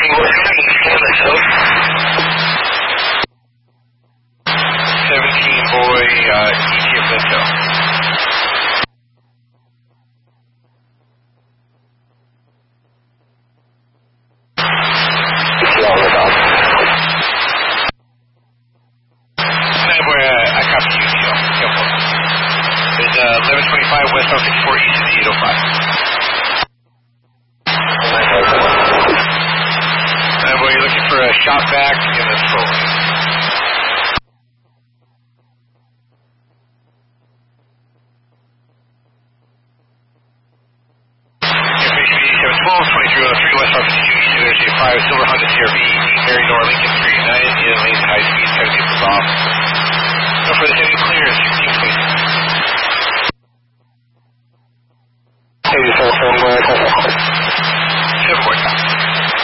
boy, ETF Intel. I copy you, Neil. It's 1125 West 64 East of the 805. Boy, you're looking for a shot back in the slow lane. Information 8712, 2303 West 52 East of Interstate 5, Silver Honda CRV, Mary Nor Lincoln 389, in lanes high speed, 70 miles off. No further heading clear, 1620.